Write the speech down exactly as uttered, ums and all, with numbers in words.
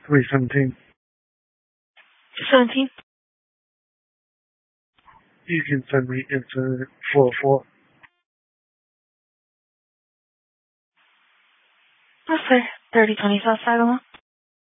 three seventeen. two seventeen? You can send me into four oh four. Yes, sir. thirty twenty South Sagamore.